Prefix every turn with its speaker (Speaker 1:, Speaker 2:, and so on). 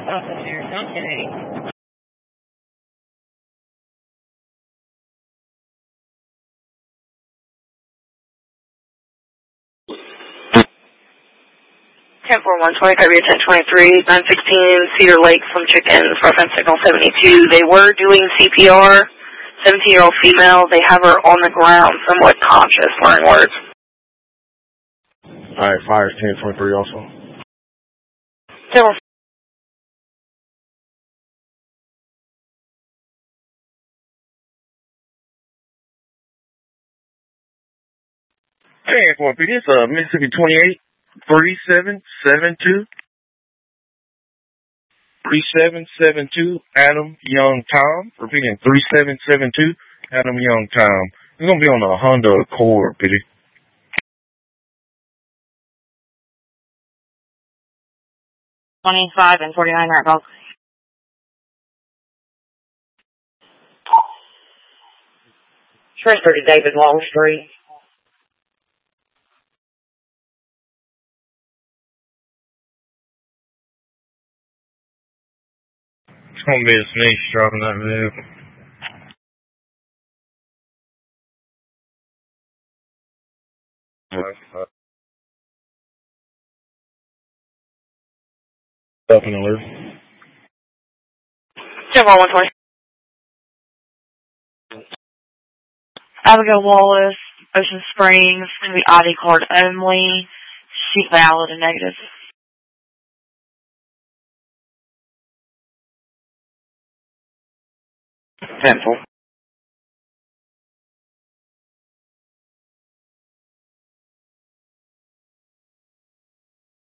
Speaker 1: Officer, not today. 10-4-1, 23, 916 Cedar Lake, some chickens, reference signal 72. They were doing CPR, 17-year-old female. They have her on the ground, somewhat conscious, learning words.
Speaker 2: Alright, fire 10-23 also.
Speaker 1: 10
Speaker 2: 10-4, this Mississippi 28, 3772. 3772, Adam Young Tom. Repeating, 3772, Adam Young Tom. It's going to be on a Honda Accord, Pity.
Speaker 1: $25 and $49 right both. Transfer to David Wall Street.
Speaker 2: It's going to be a sneeze driving that vehicle. Up in the list.
Speaker 1: 10-4-1, Abigail Wallace, Ocean Springs, going to be ID card only. Sheet valid and negative. 10-4.